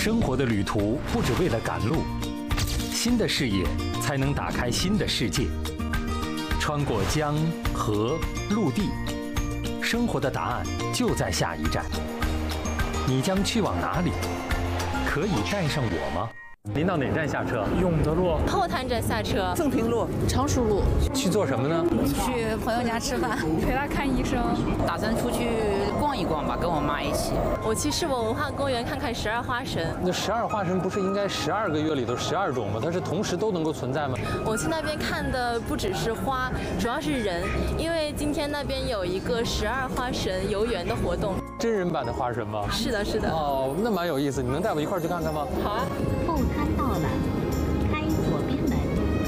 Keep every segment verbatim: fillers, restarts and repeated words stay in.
生活的旅途不只为了赶路，新的视野才能打开新的世界。穿过江河陆地，生活的答案就在下一站。你将去往哪里？可以带上我吗？您到哪站下车？ 永德路后滩站下车。 正平路、 常熟路。 去做什么呢？ 去朋友家吃饭， 陪他看医生。 打算出去逛一逛吧，跟我妈一起。 我去世博文化公园看看十二花神。 那十二花神不是应该十二个月里头十二种吗？它是同时都能够存在吗？ 我去那边看的不只是花，主要是人，因为今天那边有一个十二花神游园的活动。 真人版的花神吗？ 是的，是的。 哦，那蛮有意思，你能带我一块儿去看看吗？ 好啊。 后滩到了，开左边门。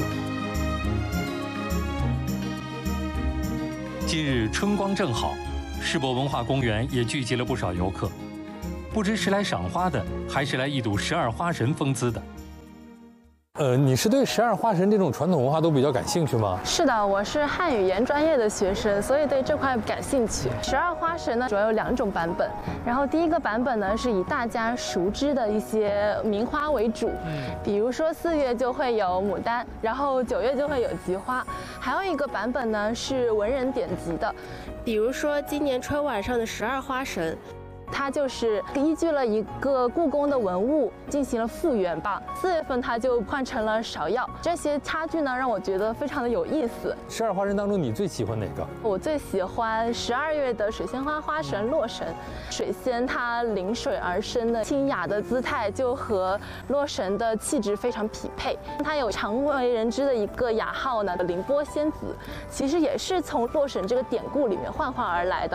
今日春光正好，世博文化公园也聚集了不少游客，不知是来赏花的，还是来一睹十二花神风姿的。呃，你是对十二花神这种传统文化都比较感兴趣吗？ 是的，我是汉语言专业的学生，所以对这块感兴趣。十二花神呢，主要有两种版本。然后第一个版本呢，是以大家熟知的一些名花为主，嗯，比如说四月就会有牡丹，然后九月就会有菊花。还有一个版本呢，是文人典籍的， 比如说今年春晚上的十二花神。 它就是依据了一个故宫的文物进行了复原吧。四月份它就换成了芍药，这些差距呢让我觉得非常的有意思。 十二花神当中，你最喜欢哪个？ 我最喜欢十二月的水仙花花神洛神。水仙它临水而生的清雅的姿态，就和洛神的气质非常匹配。它有常为人知的一个雅号呢，凌波仙子，其实也是从洛神这个典故里面幻化而来的。